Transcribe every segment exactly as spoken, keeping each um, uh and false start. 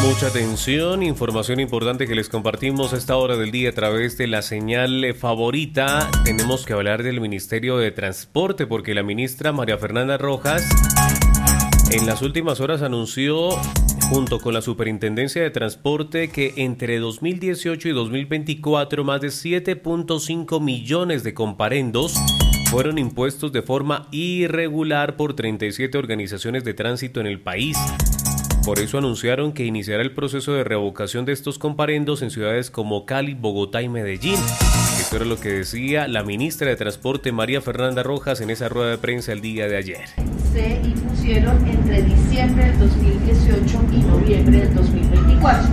Mucha atención, información importante que les compartimos a esta hora del día a través de la señal favorita. Tenemos que hablar del Ministerio de Transporte porque la ministra María Fernanda Rojas en las últimas horas anunció, junto con la Superintendencia de Transporte, que entre dos mil dieciocho y dos mil veinticuatro más de siete punto cinco millones de comparendos fueron impuestos de forma irregular por treinta y siete organizaciones de tránsito en el país. Por eso anunciaron que iniciará el proceso de revocación de estos comparendos en ciudades como Cali, Bogotá y Medellín. Esto era lo que decía la ministra de Transporte María Fernanda Rojas en esa rueda de prensa el día de ayer. Se impusieron entre diciembre del dos mil dieciocho y noviembre del dos mil veinticuatro.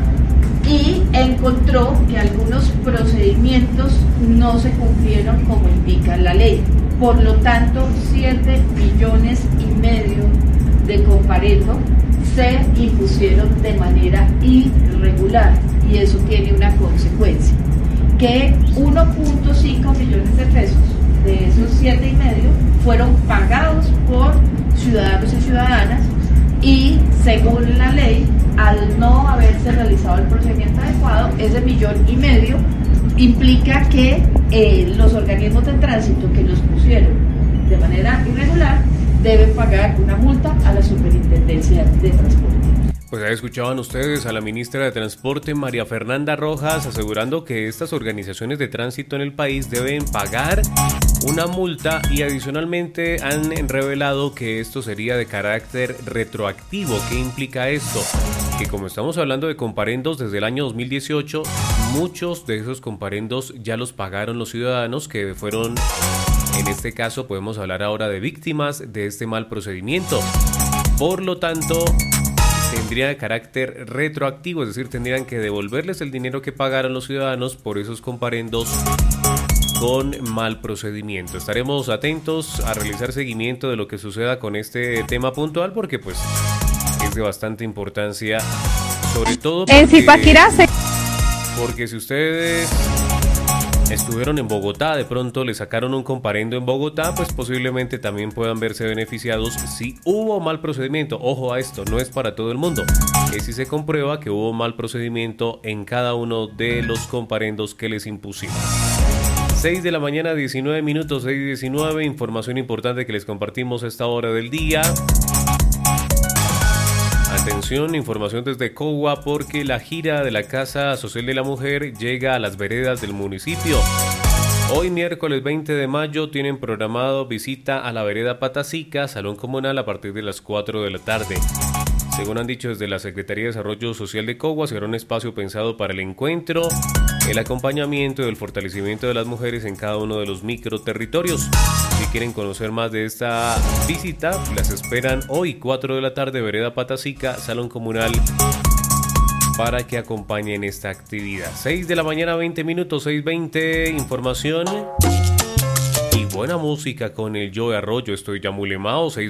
Y encontró que algunos procedimientos no se cumplieron como indica la ley. Por lo tanto, siete millones y medio de comparendos se impusieron de manera irregular, y eso tiene una consecuencia, que uno punto cinco millones de pesos de esos siete y medio fueron pagados por ciudadanos y ciudadanas, y según la ley, al no haberse realizado el procedimiento adecuado, ese millón y medio implica que eh, los organismos de tránsito que los pusieron de manera irregular deben pagar una multa a la Superintendencia de Transporte. Pues ahí escuchaban ustedes a la ministra de Transporte María Fernanda Rojas asegurando que estas organizaciones de tránsito en el país deben pagar una multa, y adicionalmente han revelado que esto sería de carácter retroactivo. ¿Qué implica esto? Que como estamos hablando de comparendos desde el año dos mil dieciocho, muchos de esos comparendos ya los pagaron los ciudadanos que fueron, en este caso podemos hablar ahora de víctimas de este mal procedimiento. Por lo tanto, tendría de carácter retroactivo, es decir, tendrían que devolverles el dinero que pagaron los ciudadanos por esos comparendos con mal procedimiento. Estaremos atentos a realizar seguimiento de lo que suceda con este tema puntual, porque pues es de bastante importancia, sobre todo porque, en Zipaquirá se... porque si ustedes estuvieron en Bogotá, de pronto le sacaron un comparendo en Bogotá, pues posiblemente también puedan verse beneficiados si hubo mal procedimiento. Ojo a esto, no es para todo el mundo. Es si se comprueba que hubo mal procedimiento en cada uno de los comparendos que les impusimos. seis de la mañana, diecinueve minutos, seis diecinueve, información importante que les compartimos a esta hora del día. Atención, información desde Cogua porque la gira de la Casa Social de la Mujer llega a las veredas del municipio. Hoy miércoles veinte de mayo tienen programado visita a la vereda Patacica, Salón Comunal, a partir de las cuatro de la tarde. Según han dicho desde la Secretaría de Desarrollo Social de Cogua, será un espacio pensado para el encuentro, el acompañamiento y el fortalecimiento de las mujeres en cada uno de los microterritorios. Si quieren conocer más de esta visita, las esperan hoy cuatro de la tarde, vereda Patacica, Salón Comunal, para que acompañen esta actividad. seis de la mañana, veinte minutos, seis veinte, información y buena música con el Joe Arroyo. Estoy ya muy lemao, seis